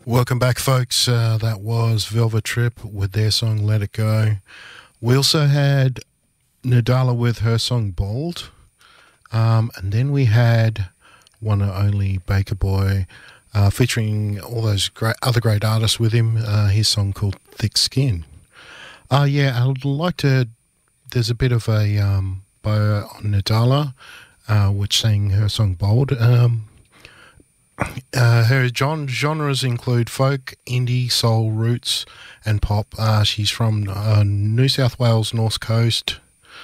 Welcome back, folks. That was Velvet Trip with their song Let It Go. We also had Nadala with her song Bold. And then we had one and only Baker Boy featuring all those other great artists with him. His song called Thick Skin. I'd like to... There's a bit of a bio on Nadala, which sang her song Bold. Her genres include folk, indie, soul, roots, and pop. She's from New South Wales North Coast.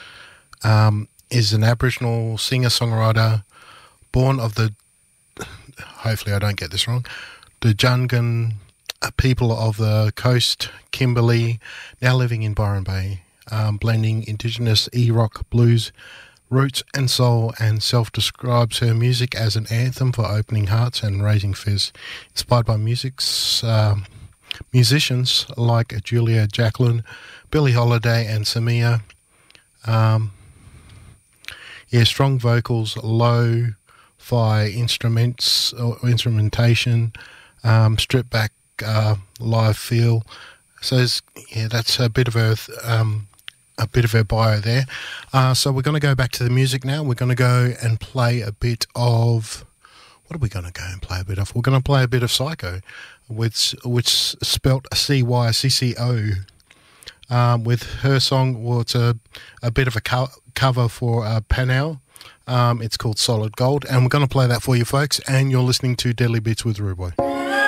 Is an Aboriginal singer-songwriter, born of the, hopefully I don't get this wrong, the Jungan people of the coast, Kimberley, now living in Byron Bay, blending Indigenous e-rock, blues, roots and soul, and self-describes her music as an anthem for opening hearts and raising fizz, inspired by musicians like Julia Jacqueline, Billie Holiday and Samia. Strong vocals, lo-fi instrumentation, stripped back live feel. So that's a bit of her bio there. So we're going to go back to the music now. We're going to go and play a bit of... What are we going to go and play a bit of? We're going to play a bit of Psycho, which spelt C-Y-C-C-O. With her song, well, it's a bit of a cover for Panel. It's called Solid Gold, and we're going to play that for you folks, and you're listening to Deadly Beats with Rude Boy.